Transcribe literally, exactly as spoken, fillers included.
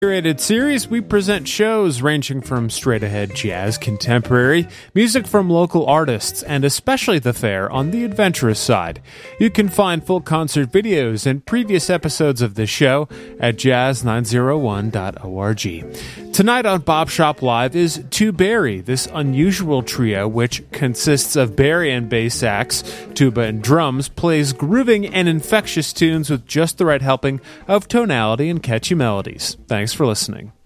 Curated series, we present shows ranging from straight-ahead jazz, contemporary, music from local artists, and especially the fair on the adventurous side. You can find full concert videos and previous episodes of this show at jazz nine oh one dot org. Tonight on Bop Shop Live is To Barry, this unusual trio which consists of Barry and bass sax, tuba and drums, plays grooving and infectious tunes with just the right helping of tonality and catchy melodies. Thanks for listening.